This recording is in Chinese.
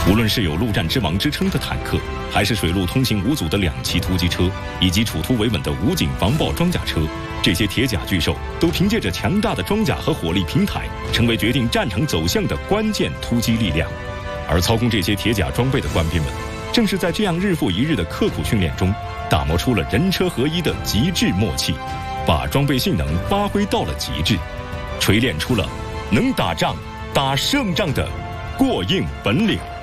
无论是有陆战之王之称的坦克，还是水陆通行无阻的2栖突击车，以及处途维稳的武警防爆装甲车，这些铁甲巨兽都凭借着强大的装甲和火力平台，成为决定战场走向的关键突击力量。而操控这些铁甲装备的官兵们，正是在这样日复一日的刻苦训练中，打磨出了人车合一的极致默契，把装备性能发挥到了极致，锤炼出了能打仗、打胜仗的过硬本领。